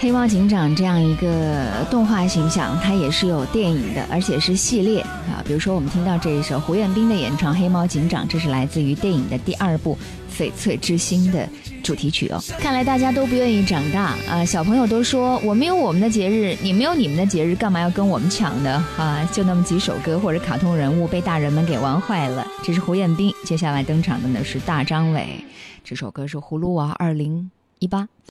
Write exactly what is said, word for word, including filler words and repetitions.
黑猫警长这样一个动画形象，它也是有电影的，而且是系列啊。比如说我们听到这一首胡彦斌的演唱《黑猫警长》，这是来自于电影的第二部《翡翠之星》的主题曲哦。看来大家都不愿意长大啊，小朋友都说我们有我们的节日，你们有你们的节日，干嘛要跟我们抢呢？啊，就那么几首歌或者卡通人物被大人们给玩坏了。这是胡彦斌，接下来登场的呢是大张伟，这首歌是《葫芦娃二零一八》。